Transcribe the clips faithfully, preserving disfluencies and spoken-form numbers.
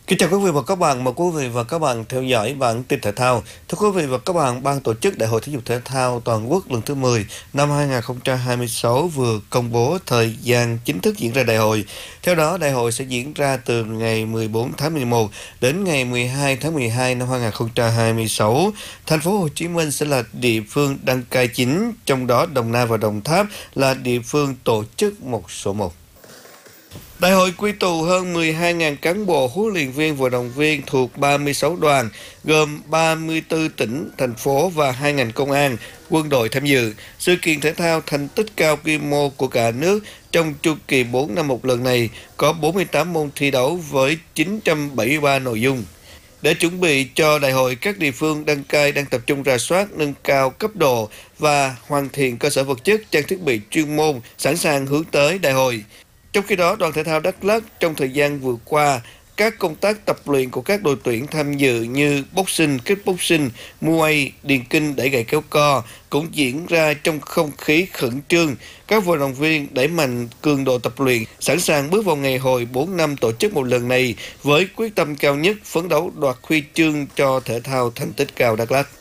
Kính chào quý vị và các bạn, mời quý vị và các bạn theo dõi bản tin thể thao. Thưa quý vị và các bạn, Ban tổ chức Đại hội Thể dục Thể thao Toàn quốc lần thứ mười năm hai không hai sáu vừa công bố thời gian chính thức diễn ra đại hội. Theo đó, đại hội sẽ diễn ra từ ngày mười bốn tháng mười một đến ngày mười hai tháng mười hai năm hai không hai sáu. Thành phố Hồ Chí Minh sẽ là địa phương đăng cai chính, trong đó Đồng Nai và Đồng Tháp là địa phương tổ chức một số một. Đại hội quy tụ hơn mười hai nghìn cán bộ, huấn luyện viên, vận động viên thuộc ba mươi sáu đoàn, gồm ba mươi tư tỉnh, thành phố và hai ngành công an, quân đội tham dự. Sự kiện thể thao thành tích cao quy mô của cả nước trong chu kỳ bốn năm một lần này có bốn mươi tám môn thi đấu với chín trăm bảy mươi ba nội dung. Để chuẩn bị cho đại hội, các địa phương đăng cai đang tập trung rà soát, nâng cao cấp độ và hoàn thiện cơ sở vật chất, trang thiết bị chuyên môn, sẵn sàng hướng tới đại hội. Trong khi đó, đoàn thể thao Đắk Lắk trong thời gian vừa qua, các công tác tập luyện của các đội tuyển tham dự như boxing, kickboxing, muay, điền kinh, đẩy gậy kéo co cũng diễn ra trong không khí khẩn trương. Các vận động viên đẩy mạnh cường độ tập luyện, sẵn sàng bước vào ngày hội bốn năm tổ chức một lần này với quyết tâm cao nhất phấn đấu đoạt huy chương cho thể thao thành tích cao Đắk Lắk.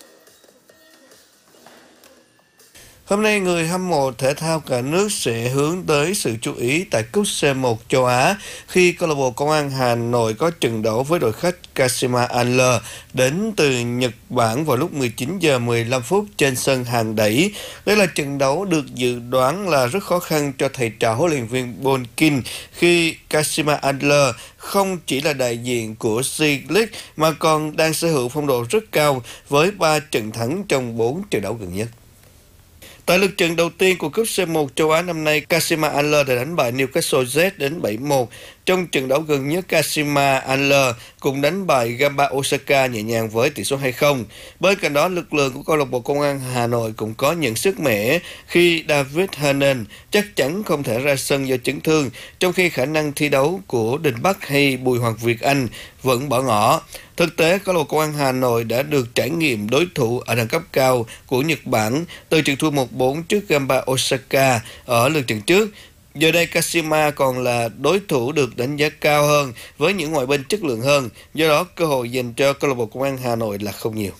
Hôm nay, người hâm mộ thể thao cả nước sẽ hướng tới sự chú ý tại cúp C một châu Á khi câu lạc bộ Công an Hà Nội có trận đấu với đội khách Kashima Antlers đến từ Nhật Bản vào lúc mười chín giờ mười lăm phút trên sân Hàng Đẩy. Đây là trận đấu được dự đoán là rất khó khăn cho thầy trò huấn luyện viên Bon King khi Kashima Antlers không chỉ là đại diện của C-League mà còn đang sở hữu phong độ rất cao với ba trận thắng trong bốn trận đấu gần nhất. Tại lượt trận đầu tiên của cúp C một châu Á năm nay, Kashima Antlers đã đánh bại Newcastle Z đến bảy một. Trong trận đấu gần nhất, Kashima Antlers cũng đánh bại Gamba Osaka nhẹ nhàng với tỷ số hai không. Bên cạnh đó, lực lượng của câu lạc bộ Công an Hà Nội cũng có những sức mẻ khi David Hanen chắc chắn không thể ra sân do chấn thương, trong khi khả năng thi đấu của Đình Bắc hay Bùi Hoàng Việt Anh vẫn bỏ ngỏ. Thực tế, câu lạc bộ Công an Hà Nội đã được trải nghiệm đối thủ ở đẳng cấp cao của Nhật Bản từ trận thua một bốn trước Gamba Osaka ở lượt trận trước. Giờ đây, Kashima còn là đối thủ được đánh giá cao hơn với những ngoại binh chất lượng hơn, do đó cơ hội dành cho câu lạc bộ Công an Hà Nội là không nhiều.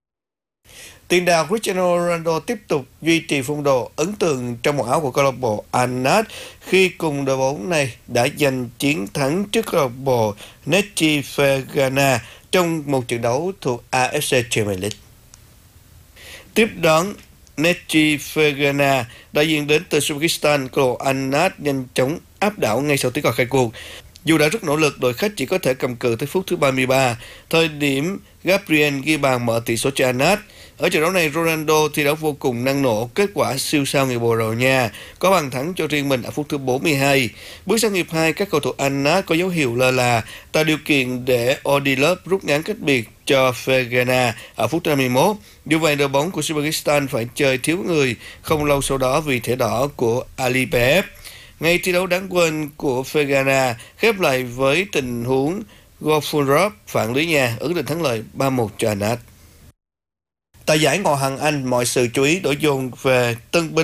Tiền đạo Cristiano Ronaldo tiếp tục duy trì phong độ ấn tượng trong màu áo của câu lạc bộ Al-Nassr khi cùng đội bóng này đã giành chiến thắng trước câu lạc bộ Neftchi Fergana trong một trận đấu thuộc a ép xê Champions League. Tiếp đón Neftchi Fergana, đại diện đến từ Uzbekistan, câu lạc bộ Al-Nassr nhanh chóng áp đảo ngay sau tiếng còi khai cuộc. Dù đã rất nỗ lực, đội khách chỉ có thể cầm cự tới phút thứ ba mươi ba, thời điểm Gabriel ghi bàn mở tỷ số cho Al-Nassr. Ở trận đấu này, Ronaldo thi đấu vô cùng năng nổ, kết quả siêu sao người Bồ Đào Nha, có bàn thắng cho riêng mình ở phút thứ bốn mươi hai. Bước sang hiệp hai, các cầu thủ Al-Nassr có dấu hiệu lơ là, tạo điều kiện để Odilov rút ngắn cách biệt cho Fergana ở phút năm mươi mốt. Dù vậy, đội bóng của Uzbekistan phải chơi thiếu người không lâu sau đó vì thẻ đỏ của Aliyev. Ngay thi đấu đáng quên của Fergana khép lại với tình huống Gofurov phản lưới nhà, ấn định thắng lợi ba một cho Al-Nassr. Tại giải Ngoại hạng Anh, mọi sự chú ý đổ dồn về tân binh